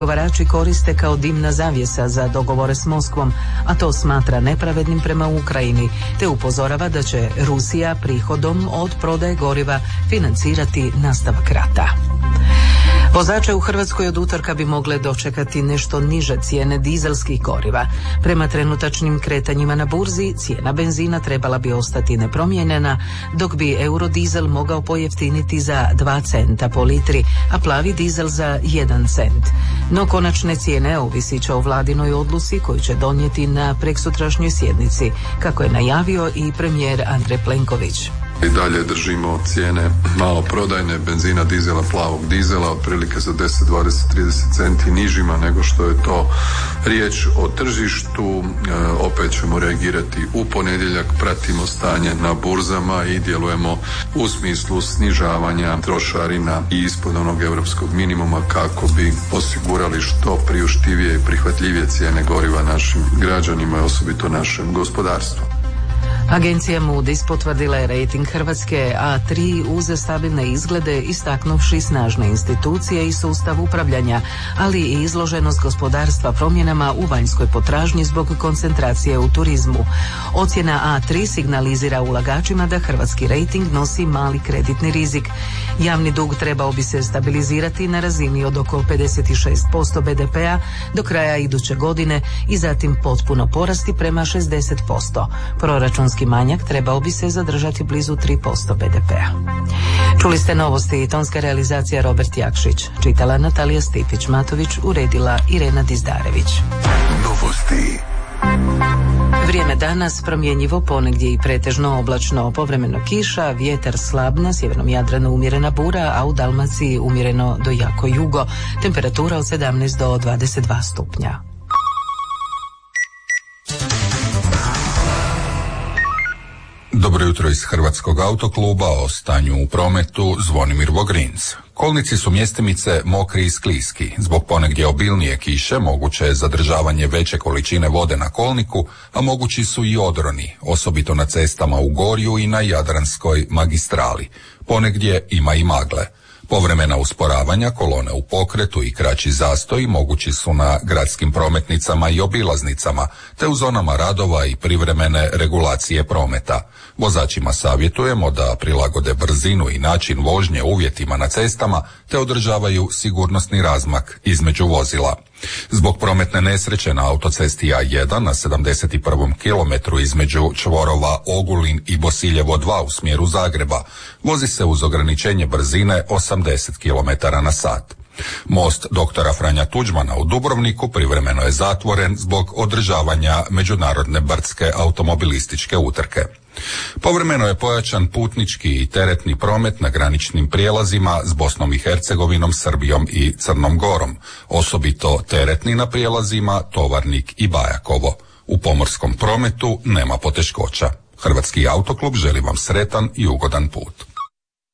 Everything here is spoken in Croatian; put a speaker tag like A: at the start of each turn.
A: pregovarači koriste kao dimna zavjesa za dogovore s Moskvom, a to smatra nepravednim prema Ukrajini, te upozorava da će Rusija prihodom od prodaje goriva financirati nastavak rata. Vozače u Hrvatskoj od utorka bi mogle dočekati nešto niže cijene dizelskih goriva. Prema trenutačnim kretanjima na burzi, cijena benzina trebala bi ostati nepromijenjena, dok bi eurodizel mogao pojeftiniti za 2 centa po litri, a plavi dizel za 1 cent. No konačne cijene ovisit će o vladinoj odluci koju će donijeti na preksutrašnjoj sjednici, kako je najavio i premijer Andrej Plenković.
B: I dalje držimo cijene maloprodajne benzina, dizela, plavog dizela otprilike za 10, 20, 30 centi nižima nego što je to riječ o tržištu. Opet ćemo reagirati u ponedjeljak, pratimo stanje na burzama i djelujemo u smislu snižavanja trošarina i ispod onog europskog minimuma kako bi osigurali što priuštivije i prihvatljivije cijene goriva našim građanima i osobito našem gospodarstvu.
A: Agencija Moody's potvrdila je rejting Hrvatske A3 uz stabilne izglede, istaknuvši snažne institucije i sustav upravljanja, ali i izloženost gospodarstva promjenama u vanjskoj potražnji zbog koncentracije u turizmu. Ocjena A3 signalizira ulagačima da hrvatski rejting nosi mali kreditni rizik. Javni dug trebao bi se stabilizirati na razini od oko 56% BDP-a do kraja iduće godine i zatim potpuno porasti prema 60%. Proračunski manjak trebao bi se zadržati blizu 3% BDP-a. Čuli ste novosti i tonska realizacija Robert Jakšić. Čitala Natalija Stipić-Matović, uredila Irena Dizdarević.
C: Novosti.
A: Vrijeme danas promjenjivo, ponegdje i pretežno oblačno, povremeno kiša, vjetar slab, na sjevernom Jadranu umjerena bura, a u Dalmaciji umjereno do jako jugo. Temperatura od 17 do 22 stupnja.
C: Dobro jutro iz Hrvatskog autokluba, o stanju u prometu Zvonimir Vogrinc. Kolnici su mjestimice mokri i skliski. Zbog ponegdje obilnije kiše moguće je zadržavanje veće količine vode na kolniku, a mogući su i odroni, osobito na cestama u Gorju i na Jadranskoj magistrali. Ponegdje ima i magle. Povremena usporavanja, kolone u pokretu i kraći zastoji mogući su na gradskim prometnicama i obilaznicama, te u zonama radova i privremene regulacije prometa. Vozačima savjetujemo da prilagode brzinu i način vožnje uvjetima na cestama, te održavaju sigurnosni razmak između vozila. Zbog prometne nesreće na autocesti A1 na 71. kilometru između čvorova Ogulin i Bosiljevo 2 u smjeru Zagreba vozi se uz ograničenje brzine 80 km na sat. Most doktora Franja Tuđmana u Dubrovniku privremeno je zatvoren zbog održavanja međunarodne brdske automobilističke utrke. Povremeno je pojačan putnički i teretni promet na graničnim prijelazima s Bosnom i Hercegovinom, Srbijom i Crnom Gorom, osobito teretni na prijelazima Tovarnik i Bajakovo. U pomorskom prometu nema poteškoća. Hrvatski autoklub želi vam sretan i ugodan put.